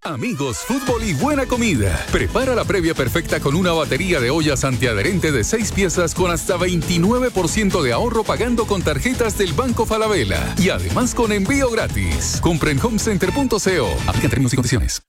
Amigos, fútbol y buena comida. Prepara la previa perfecta con una batería de ollas antiadherente de 6 piezas con hasta 29% de ahorro pagando con tarjetas del Banco Falabella. Y además con envío gratis. Compra en homecenter.co. Aplican términos y condiciones.